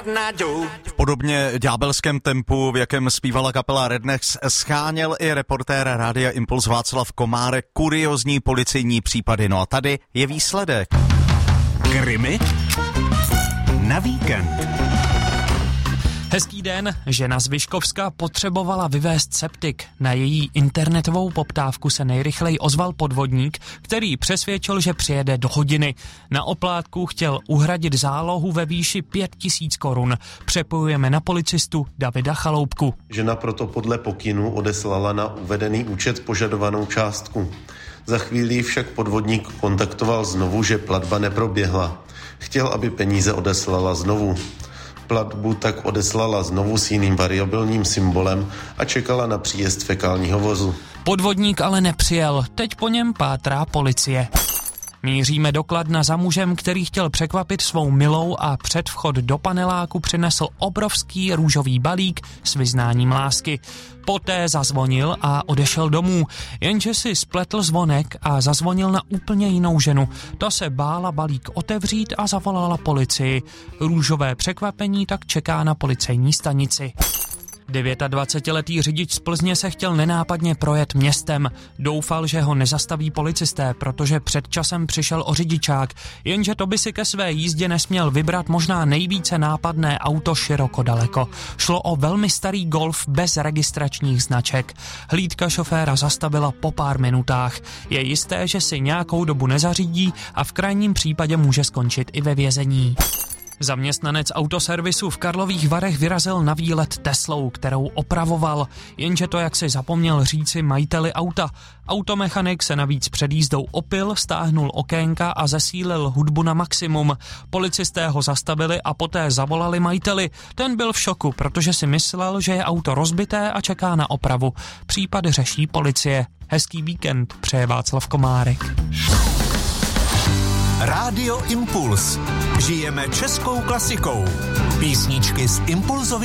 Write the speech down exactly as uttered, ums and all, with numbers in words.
V podobně ďábelském tempu, v jakém zpívala kapela Rednecks, scháněl i reportér Rádia Impuls Václav Komárek kuriózní policejní případy. No a tady je výsledek. Krimi na víkend. Hezký den, žena z Vyškovska potřebovala vyvést septik. Na její internetovou poptávku se nejrychleji ozval podvodník, který přesvědčil, že přijede do hodiny. Na oplátku chtěl uhradit zálohu ve výši pět tisíc korun. Přepojujeme na policistu Davida Chaloupku. Žena proto podle pokynu odeslala na uvedený účet požadovanou částku. Za chvíli však podvodník kontaktoval znovu, že platba neproběhla. Chtěl, aby peníze odeslala znovu. Platbu tak odeslala znovu s jiným variabilním symbolem a čekala na příjezd fekálního vozu. Podvodník ale nepřijel, teď po něm pátrá policie. Míříme do Kladna za mužem, který chtěl překvapit svou milou a před vchod do paneláku přinesl obrovský růžový balík s vyznáním lásky. Poté zazvonil a odešel domů, jenže si spletl zvonek a zazvonil na úplně jinou ženu. Ta se bála balík otevřít a zavolala policii. Růžové překvapení tak čeká na policejní stanici. dvacetidevětiletý řidič z Plzně se chtěl nenápadně projet městem. Doufal, že ho nezastaví policisté, protože před časem přišel o řidičák, jenže to by si ke své jízdě nesměl vybrat možná nejvíce nápadné auto široko daleko. Šlo o velmi starý Golf bez registračních značek. Hlídka šoféra zastavila po pár minutách. Je jisté, že si nějakou dobu nezařídí a v krajním případě může skončit i ve vězení. Zaměstnanec autoservisu v Karlových Varech vyrazil na výlet Teslou, kterou opravoval, jenže to jak si zapomněl říci majiteli auta. Automechanik se navíc před jízdou opil, stáhnul okénka a zesílil hudbu na maximum. Policisté ho zastavili a poté zavolali majiteli. Ten byl v šoku, protože si myslel, že je auto rozbité a čeká na opravu. Případ řeší policie. Hezký víkend přeje Václav Komárek. Rádio Impuls. Žijeme českou klasikou. Písničky z Impulzových